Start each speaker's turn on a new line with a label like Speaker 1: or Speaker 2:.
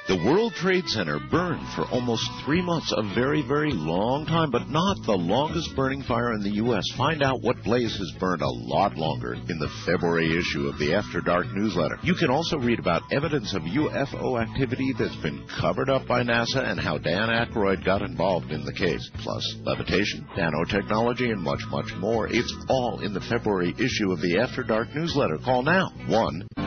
Speaker 1: The World Trade Center burned for almost 3 months, a very, very long time, but not the longest burning fire in the U.S. Find out what blaze has burned a lot longer in the February issue of the After Dark newsletter. You can also read about evidence of UFO activity that's been covered up by NASA and how Dan Aykroyd got involved in the case, plus levitation, nanotechnology, and much, much more. It's all in the February issue of the After Dark newsletter. Call now, 1